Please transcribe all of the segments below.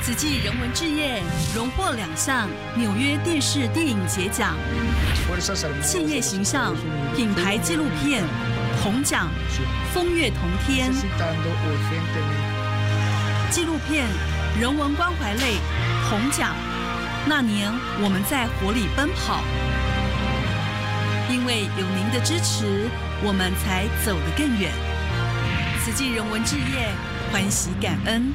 慈济人文志业荣获2项纽约电视电影节奖，企业形象品牌纪录片铜奖，风月同天；纪录片人文关怀类铜奖。那年我们在火里奔跑，因为有您的支持，我们才走得更远。慈济人文志业，欢喜感恩。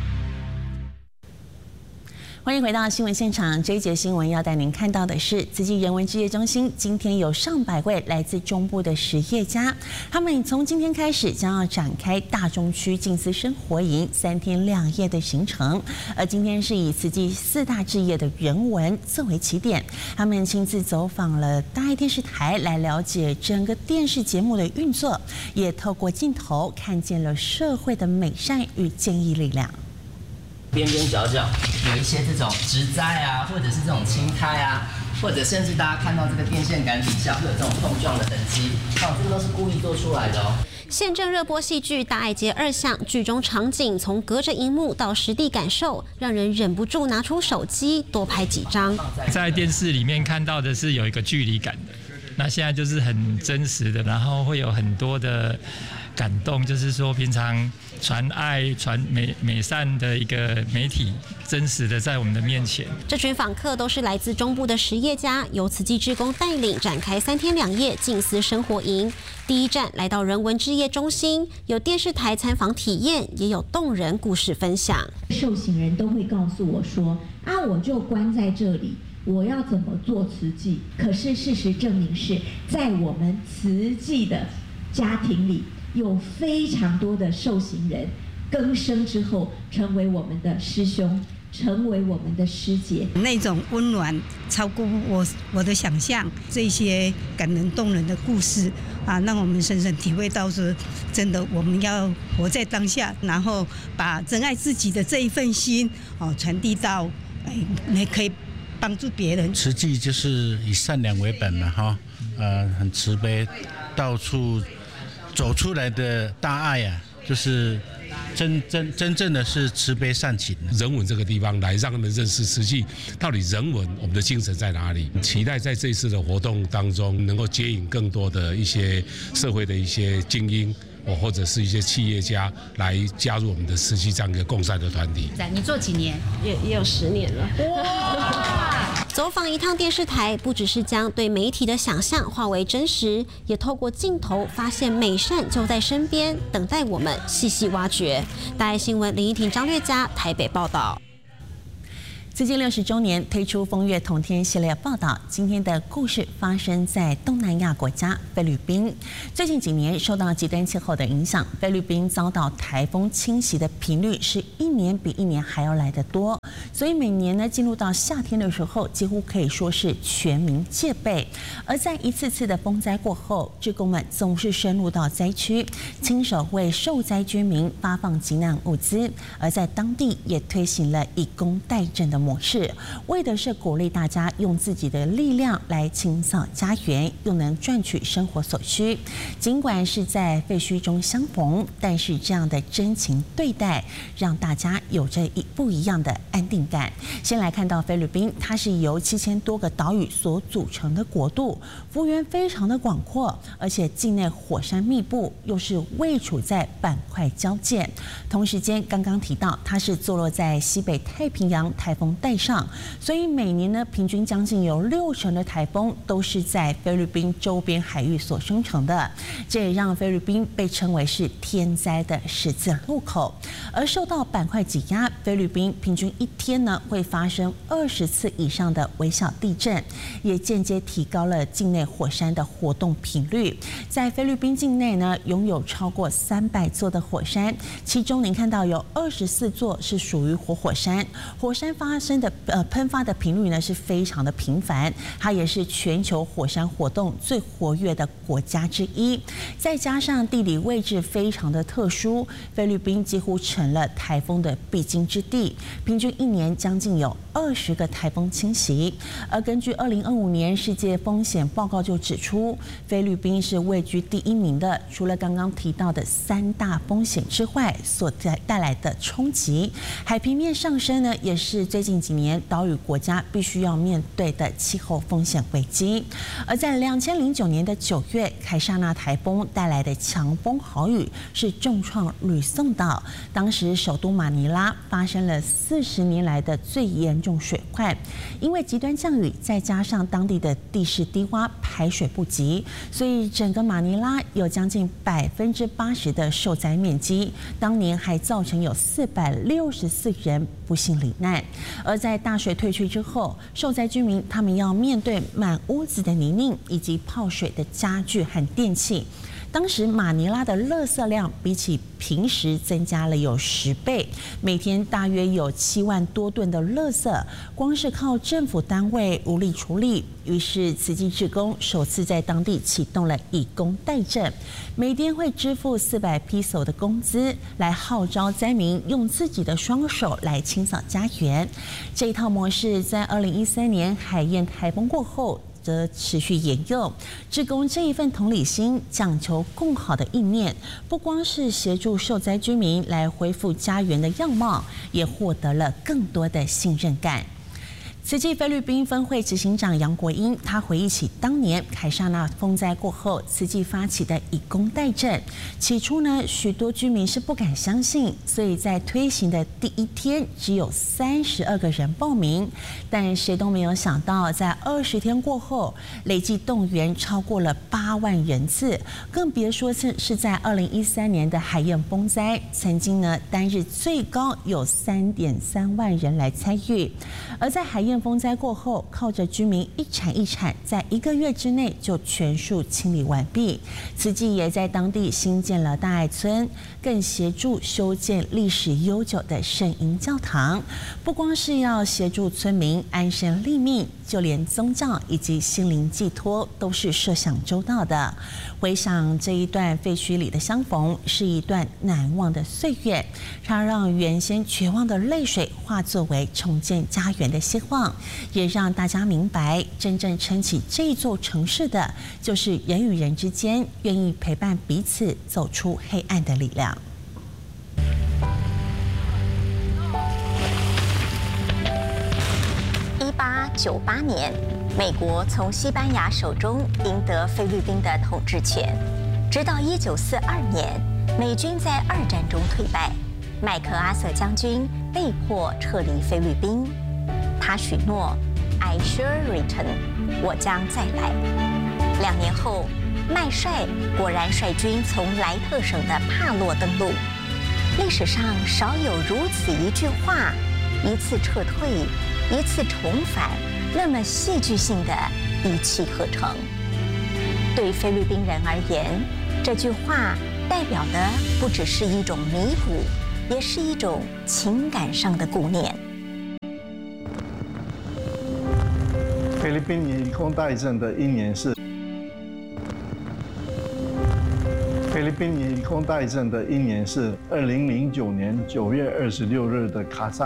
欢迎回到新闻现场。这一节新闻要带您看到的是，慈济人文志业中心今天有上百位来自中部的实业家，他们从今天开始将要展开大中区静思生活营3天2夜的行程。而今天是以慈济4大志业的人文作为起点，他们亲自走访了大爱电视台，来了解整个电视节目的运作，也透过镜头看见了社会的美善与建议力量。 边边角角有一些这种植栽啊，或者是这种青苔啊，或者甚至大家看到这个电线杆底下会有这种碰撞的痕迹，这个都是故意做出来的哦。 现正热播戏剧《大爱街2巷》，剧中场景从隔着荧幕到实地感受，让人忍不住拿出手机多拍几张。 在电视里面看到的是有一个距离感的，那现在就是很真实的，然后会有很多的感动，就是说平常传爱、传美善的一个媒体，真实的在我们的面前。 这群访客都是来自中部的实业家，由慈济志工带领展开3天2夜静思生活营。第一站来到人文志业中心，有电视台参访体验，也有动人故事分享。 受刑人都会告诉我说：“啊，我就关在这里。”我要怎么做慈济？可是事实证明是在我们慈济的家庭里，有非常多的受刑人更生之后，成为我们的师兄，成为我们的师姐。 那种温暖超过我的想象，这些感人动人的故事啊，让我们深深体会到是真的，我们要活在当下，然后把珍爱自己的这一份心传递到，你可以帮助别人。 慈济就是以善良为本嘛，哈，很慈悲，到处走出来的大爱啊，就是真正的是慈悲善行。 人文这个地方来让他们认识慈济到底人文我们的精神在哪里。期待在这一次的活动当中，能够接引更多的一些社会的一些精英。或者是一些企业家来加入我们的慈济这样一个共善的团体。 你做几年？ 也有10年了。哇！走访一趟电视台，不只是将对媒体的想象化为真实，也透过镜头发现美善就在身边，等待我们细细挖掘。大爱新闻林依婷、张略佳台北报道。 慈济60周年推出风月同天系列报道，今天的故事发生在东南亚国家菲律宾。最近几年受到极端气候的影响，菲律宾遭到台风侵袭的频率是1年比1年还要来得多，所以每年呢进入到夏天的时候，几乎可以说是全民戒备。而在一次次的风灾过后，志工们总是深入到灾区，亲手为受灾居民发放急难物资，而在当地也推行了以工代赈的模式，为的是鼓励大家用自己的力量来清扫家园，又能赚取生活所需。尽管是在废墟中相逢，但是这样的真情对待，让大家有着不一样的安定感。先来看到菲律宾，它是由7000多个岛屿所组成的国度，幅员非常的广阔，而且境内火山密布，又是位处在板块交界。同时间，刚刚提到它是坐落在西北太平洋台风带上，所以每年呢，平均将近有60%的台风都是在菲律宾周边海域所生成的，这也让菲律宾被称为是天灾的十字路口。而受到板块挤压，菲律宾平均一天呢会发生20次以上的微小地震，也间接提高了境内火山的活动频率。在菲律宾境内呢，拥有超过300座的火山，其中您看到有24座是属于活火山，火山发生的喷发的频率呢是非常的频繁，它也是全球火山活动最活跃的国家之一。再加上地理位置非常的特殊，菲律宾几乎成了台风的必经之地，平均一年年将近有20个台风侵袭。而根据2025年世界风险报告就指出，菲律宾是位居第1名的。除了刚刚提到的3大风险之外，所带来的冲击，海平面上升呢，也是最近几年岛屿国家必须要面对的气候风险危机。而在2009年的9月，凯撒纳台风带来的强风豪雨是重创吕宋岛，当时首都马尼拉发生了40年来的最严重水患，因为极端降雨再加上当地的地势低洼，排水不及，所以整个马尼拉有将近80%的受灾面积，当年还造成有464人不幸罹难。而在大水退去之后，受灾居民他们要面对满屋子的泥泞以及泡水的家具和电器。当时马尼拉的垃圾量比起平时增加了有10倍，每天大约有7万多吨的垃圾，光是靠政府单位无力处理。于是慈济志工首次在当地启动了以工代赈，每天会支付400披索的工资，来号召灾民用自己的双手来清扫家园。这一套模式在2013年海燕台风过后则持续沿用。志工这一份同理心，讲求共好的意念，不光是协助受灾居民来恢复家园的样貌，也获得了更多的信任感。慈济菲律宾分会执行长杨国英，他回忆起当年凯撒纳风灾过后，慈济发起的以工代赈。起初呢，许多居民是不敢相信，所以在推行的第1天，只有32个人报名。但谁都没有想到，在20天过后，累计动员超过了8万人次，更别说是在2013年的海燕风灾，曾经呢单日最高有3.3万人来参与。而在海燕风灾过后，靠着居民一铲一铲，在1个月之内就全数清理完毕。慈济也在当地新建了大爱村，更协助修建历史悠久的圣婴教堂。不光是要协助村民安身立命，就连宗教以及心灵寄托都是设想周到的。回想这一段废墟里的相逢，是一段难忘的岁月，它让原先绝望的泪水化作为重建家园的希望，也让大家明白，真正撑起这座城市的，就是人与人之间愿意陪伴彼此走出黑暗的力量。 1898年，美国从西班牙手中赢得菲律宾的统治权，直到1942年，美军在2战中退败，麦克阿瑟将军被迫撤离菲律宾。他许诺 "I shall return"， 我将再来。2年后，麦帅果然率军从莱特省的帕洛登陆。历史上少有如此一句话，一次撤退，一次重返，那么戏剧性的一气呵成。对菲律宾人而言，这句话代表的不只是一种弥补，也是一种情感上的顾念。 菲律宾以工代赈的一年是2009年9月26日的卡萨